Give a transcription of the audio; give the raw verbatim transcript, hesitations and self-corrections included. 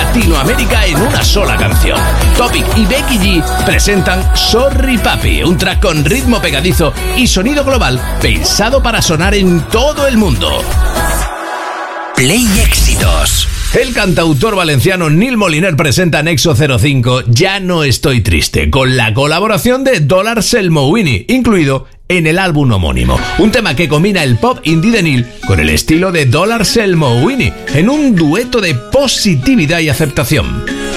Latinoamérica en una sola canción. Topic y Becky G presentan Sorry Papi, un track con ritmo pegadizo y sonido global pensado para sonar en todo el mundo. Play Éxitos. El cantautor valenciano Nil Moliner presenta Nexo cero cinco Ya no estoy triste, con la colaboración de Dollars El Mowini, incluido en el álbum homónimo. Un tema que combina el pop indie de Nil con el estilo de Dollars El Mowini, en un dueto de positividad y aceptación.